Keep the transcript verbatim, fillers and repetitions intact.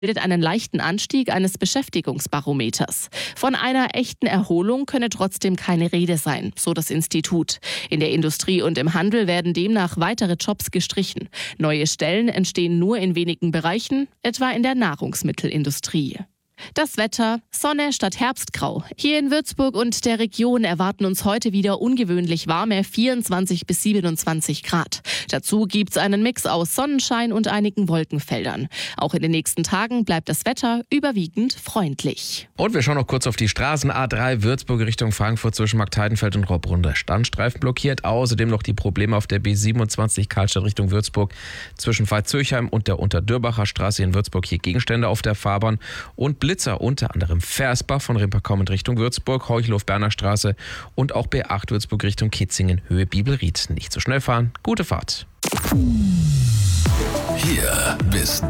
bildet einen leichten Anstieg eines Beschäftigungsbarometers. Von einer echten Erholung könne trotzdem keine Rede sein, so das Institut. In der Industrie und im Handel werden demnach weitere Jobs gestrichen. Neue Stellen entstehen nur in wenigen Bereichen, etwa in der Nahrungsmittelindustrie. Das Wetter: Sonne statt Herbstgrau. Hier in Würzburg und der Region erwarten uns heute wieder ungewöhnlich warme vierundzwanzig bis siebenundzwanzig Grad. Dazu gibt's einen Mix aus Sonnenschein und einigen Wolkenfeldern. Auch in den nächsten Tagen bleibt das Wetter überwiegend freundlich. Und wir schauen noch kurz auf die Straßen. A drei Würzburg Richtung Frankfurt zwischen Marktheidenfeld und Robrunde. Standstreifen blockiert. Außerdem noch die Probleme auf der B siebenundzwanzig Karlstadt Richtung Würzburg zwischen Veitshöchheim und der Unterdürbacher Straße in Würzburg. Hier Gegenstände auf der Fahrbahn und Blitzer, unter anderem Versbach von Rimper kommend Richtung Würzburg, Heuchelhof-Berner Straße und auch B acht Würzburg Richtung Kitzingen, Höhe Bibelried. Nicht zu schnell fahren, gute Fahrt. Hier bis